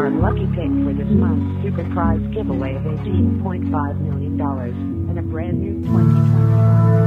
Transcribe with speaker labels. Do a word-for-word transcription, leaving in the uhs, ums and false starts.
Speaker 1: your lucky pick for this month's super prize giveaway of eighteen point five million dollars and a brand new twenty twenty-one